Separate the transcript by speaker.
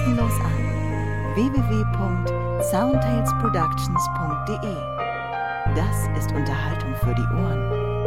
Speaker 1: kostenlos an. www.soundtalesproductions.de. Das ist Unterhaltung für die Ohren.